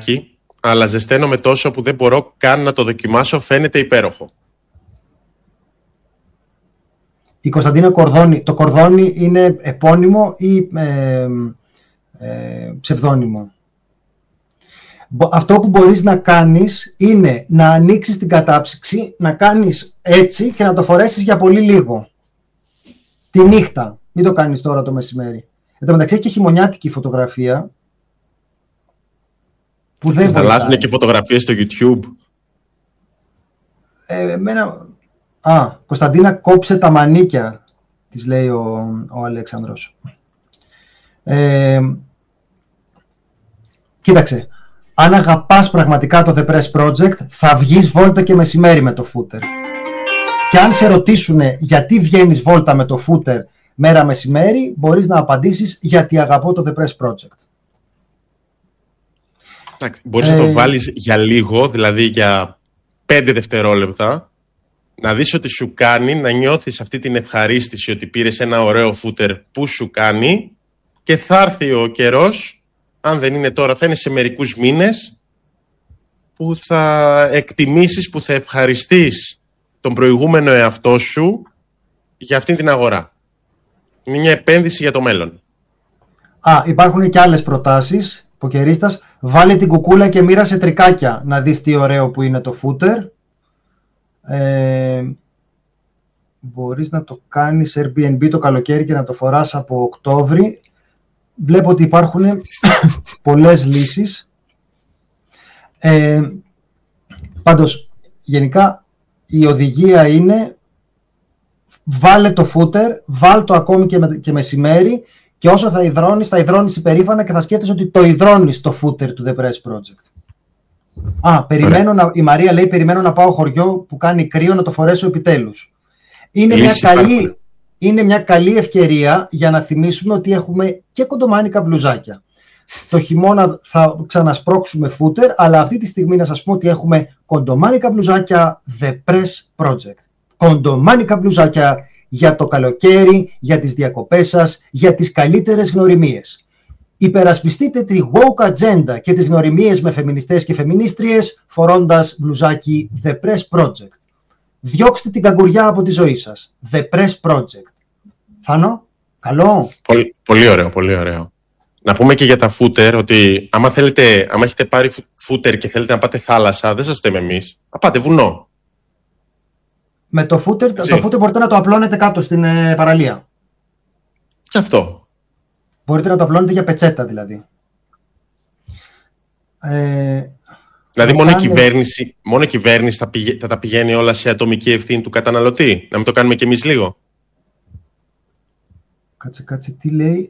φουτυράκι, αλλά ζεσταίνομαι τόσο που δεν μπορώ καν να το δοκιμάσω, φαίνεται υπέροχο. Η Κωνσταντίνα Κορδόνη. Το Κορδόνη είναι επώνυμο ή ψευδώνυμο? Αυτό που μπορείς να κάνεις είναι να ανοίξεις την κατάψυξη, να κάνεις έτσι και να το φορέσεις για πολύ λίγο. Τη νύχτα. Μην το κάνεις τώρα το μεσημέρι. Εν τω μεταξύ έχει και χειμωνιάτικη φωτογραφία. Που δεν θα αλλάζουν και φωτογραφίες στο YouTube. Κωνσταντίνα, κόψε τα μανίκια, της λέει ο Αλέξανδρος. Κοίταξε, αν αγαπάς πραγματικά το The Press Project, θα βγεις βόλτα και μεσημέρι με το footer. Και αν σε ρωτήσουν γιατί βγαίνεις βόλτα με το footer μέρα μεσημέρι, μπορείς να απαντήσεις γιατί αγαπώ το The Press Project. Μπορείς να το βάλεις για λίγο, δηλαδή για 5 δευτερόλεπτα, να δεις ότι σου κάνει, να νιώθεις αυτή την ευχαρίστηση ότι πήρες ένα ωραίο footer που σου κάνει, και θα έρθει ο καιρός, αν δεν είναι τώρα, θα είναι σε μερικούς μήνες, που θα εκτιμήσεις, που θα ευχαριστείς τον προηγούμενο εαυτό σου για αυτήν την αγορά. Είναι μια επένδυση για το μέλλον. Υπάρχουν και άλλες προτάσεις. Ποκερίστας, βάλε την κουκούλα και μοίρασε τρικάκια να δεις τι ωραίο που είναι το footer. Μπορείς να το κάνεις Airbnb το καλοκαίρι και να το φοράς από Οκτώβρη. Βλέπω ότι υπάρχουν πολλές λύσεις. Πάντως, γενικά η οδηγία είναι βάλε το footer, βάλ το ακόμη και μεσημέρι, και όσο θα υδρώνεις υπερήφανα και θα σκέφτεσαι ότι το υδρώνεις το footer του The Press Project. Η Μαρία λέει, περιμένω να πάω χωριό που κάνει κρύο να το φορέσω επιτέλους. Είναι μια καλή ευκαιρία για να θυμίσουμε ότι έχουμε και κοντομάνικα μπλουζάκια. Το χειμώνα θα ξανασπρώξουμε footer, αλλά αυτή τη στιγμή να σας πω ότι έχουμε κοντομάνικα μπλουζάκια The Press Project. Κοντομάνικα μπλουζάκια για το καλοκαίρι, για τις διακοπές σας, για τις καλύτερες γνωριμίες. Υπερασπιστείτε τη woke agenda και τις γνωριμίες με φεμινιστές και φεμινίστριες φορώντας μπλουζάκι The Press Project. Διώξτε την καγκουριά από τη ζωή σας. The Press Project. Θάνο, καλό. Πολύ ωραίο, πολύ ωραίο. Να πούμε και για τα footer ότι άμα έχετε πάρει footer και θέλετε να πάτε θάλασσα, δεν σας φταίμε εμείς. Να πάτε βουνό. Με το footer μπορείτε να το απλώνετε κάτω στην παραλία. Και αυτό. Μπορείτε να το απλώνετε για πετσέτα δηλαδή. Δηλαδή μόνο η κυβέρνηση θα τα πηγαίνει όλα σε ατομική ευθύνη του καταναλωτή. Να μην το κάνουμε κι εμείς λίγο. Κάτσε, τι λέει.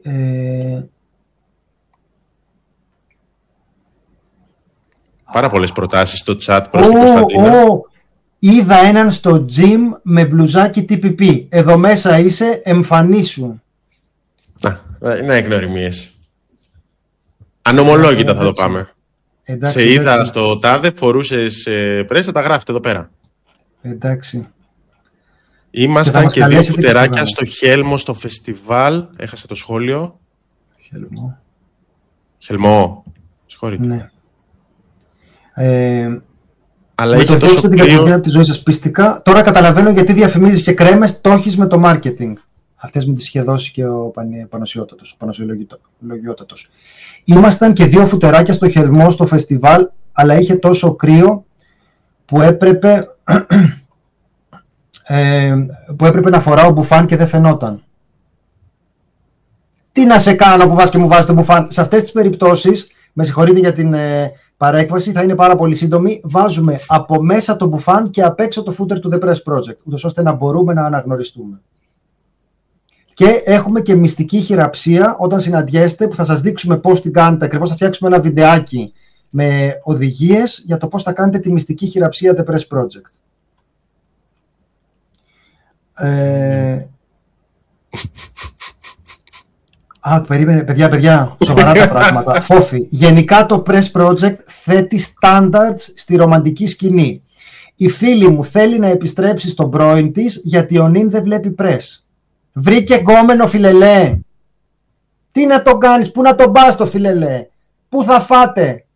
Πάρα πολλές προτάσεις στο chat προς την Κωνσταντίνα. Είδα έναν στο gym με μπλουζάκι TPP. Εδώ μέσα είσαι, εμφανίσου. Είναι εκνοριμίες. Ανομολόγητα θα το πάμε. Εντάξει, σε είδα στο τάδε, φορούσες πρες, θα τα γράφετε εδώ πέρα. Εντάξει. Ήμασταν και 2 φουτεράκια στο Χέλμο στο φεστιβάλ. Έχασα το σχόλιο. Χελμό. Συγχωρείτε. Ναι. Αλλά είχε τόσο την κατηγορία από τη ζωή σας πιστικά. Τώρα καταλαβαίνω γιατί διαφημίζεις και κρέμες, το έχεις με το marketing. Αυτές μου τις είχε δώσει και ο Πανωσιολογιότατος. Ήμασταν και 2 φουτεράκια στο Χελμό στο φεστιβάλ, αλλά είχε τόσο κρύο που έπρεπε να φοράω μπουφάν και δεν φαινόταν. Τι να σε κάνω που βάζεις και μου βάζεις το μπουφάν. Σε αυτές τις περιπτώσεις, με συγχωρείτε για την παρέκβαση, θα είναι πάρα πολύ σύντομη. Βάζουμε από μέσα το μπουφάν και απ' έξω το footer του The Press Project, ούτως ώστε να μπορούμε να αναγνωριστούμε. Και έχουμε και μυστική χειραψία όταν συναντιέστε, που θα σας δείξουμε πώς την κάνετε. Ακριβώς θα φτιάξουμε ένα βιντεάκι με οδηγίες για το πώς θα κάνετε τη μυστική χειραψία The Press Project. Περίμενε, παιδιά, σοβαρά τα πράγματα. Φόφη, γενικά το Press Project θέτει standards στη ρομαντική σκηνή. Η φίλη μου θέλει να επιστρέψει στον πρώην της, γιατί ο νυν δεν βλέπει Press. Βρήκε γκόμενο, φιλελέ. Τι να τον κάνεις, πού να τον πας το φιλελέ. Πού θα φάτε.